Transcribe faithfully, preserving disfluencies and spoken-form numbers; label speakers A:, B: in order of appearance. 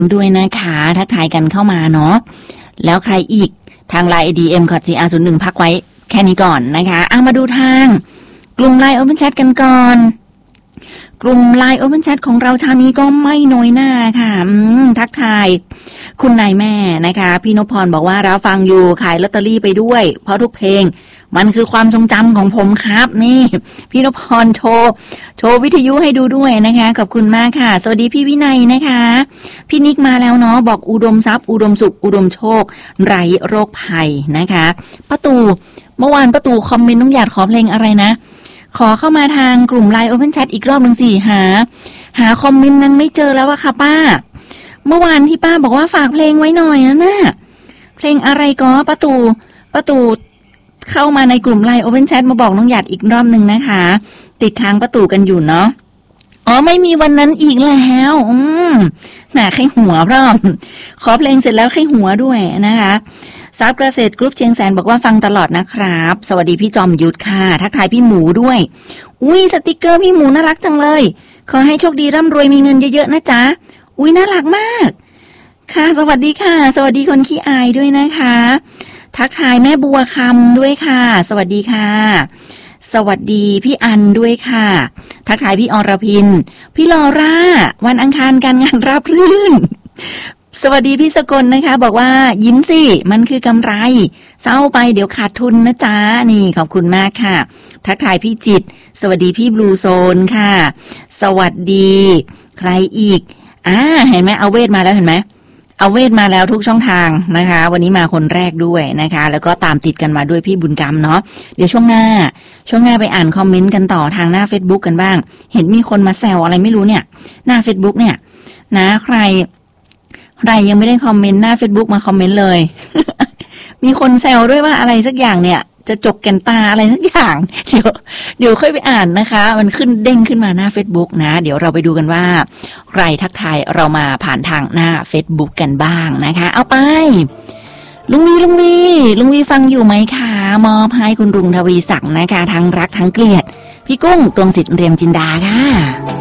A: ด้วยนะคะทักทายกันเข้ามาเนาะแล้วใครอีกทางไลน์ ดี เอ็ม คอ จี อาร์ ศูนย์ หนึ่ง พักไว้แค่นี้ก่อนนะคะเอามาดูทางกลุ่มไลน์ Open Chat กันก่อนกลุ่มไลน์ Open Chat ของเราเช้านี้ก็ไม่น้อยหน้าค่ะทักทายคุณนายแม่นะคะพี่นพพรบอกว่าเราฟังอยู่ขายลอตเตอรี่ไปด้วยเพราะทุกเพลงมันคือความทรงจำของผมครับนี่พี่นพพรโชว์โชว์วิทยุให้ดูด้วยนะคะขอบคุณมากค่ะสวัสดีพี่วินัยนะคะพี่นิกมาแล้วเนาะบอกอุดมทรัพย์อุดมสุขอุดมโชคไร้โรคภัยนะคะป้าตูเมื่อวานป้าตูคอมเมนต์น้องหยาดขอเพลงอะไรนะขอเข้ามาทางกลุ่ม ไลน์ Open Chat อีกรอบนึงสิหาหาคอมเมนต์นั้นไม่เจอแล้วอะค่ะป้าเมื่อวานที่ป้าบอกว่าฝากเพลงไว้หน่อยนะน่ะเพลงอะไรก็ป้าตูป้าตูเข้ามาในกลุ่ม ไลน์ Open Chat มาบอกน้องหยาดอีกรอบนึงนะคะติดค้างป้าตูกันอยู่เนาะอ๋อไม่มีวันนั้นอีกแล้วอืมน่ะไข้หัวพร้อมขอเพลงเสร็จแล้วไข้หัวด้วยนะคะซับเกษตรกรุ๊ปเชียงแสนบอกว่าฟังตลอดนะครับสวัสดีพี่จอมยุทธค่ะทักทายพี่หมูด้วยอุ้ยสติกเกอร์พี่หมูน่ารักจังเลยขอให้โชคดีร่ำรวยมีเงินเยอะๆนะจ๊ะอุ้ยน่ารักมากค่ะสวัสดีค่ะสวัสดีคนขี้อายด้วยนะคะทักทายแม่บัวคำด้วยค่ะสวัสดีค่ะสวัสดีพี่อันด้วยค่ะทักทายพี่อรพินพี่ลอร่าวันอังคารการงานราบรื่นสวัสดีพี่สกลนะคะบอกว่ายิ้มสิมันคือกำไรเศร้าไปเดี๋ยวขาดทุนนะจ๊ะนี่ขอบคุณมากค่ะทักทายพี่จิตสวัสดีพี่บลูโซนค่ะสวัสดีใครอีกอ่าเห็นไหมเอาเวทมาแล้วเห็นไหมเอาเวทมาแล้วทุกช่องทางนะคะวันนี้มาคนแรกด้วยนะคะแล้วก็ตามติดกันมาด้วยพี่บุญกรรมเนาะเดี๋ยวช่วงหน้าช่วงหน้าไปอ่านคอมเมนต์กันต่อทางหน้า Facebook กันบ้างเห็นมีคนมาแซวอะไรไม่รู้เนี่ยหน้า Facebook เนี่ยนะใครใครยังไม่ได้คอมเมนต์หน้า Facebook มาคอมเมนต์เลย มีคนแซวด้วยว่าอะไรสักอย่างเนี่ยจะจกแก่นตาอะไรสักอย่างเดี๋ยวเดี๋ยวค่อยไปอ่านนะคะมันขึ้นเด้งขึ้นมาหน้า Facebook นะเดี๋ยวเราไปดูกันว่าใครทักทายเรามาผ่านทางหน้า Facebook กันบ้างนะคะเอาไปลุงวีลุงวีลุงวีฟังอยู่ไหมคะมอบให้คุณลุงทวีศักดิ์นะคะทั้งรักทั้งเกลียดพี่กุ้งตวงสิทธิ์เรียมจินดาค่ะ